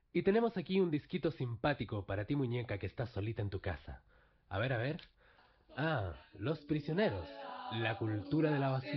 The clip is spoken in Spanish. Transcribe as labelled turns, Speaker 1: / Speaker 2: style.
Speaker 1: Y tenemos aquí un disquito simpático para ti, muñeca, que estás solita en tu casa. A ver, a ver. Ah, Los Prisioneros. La cultura de la basura.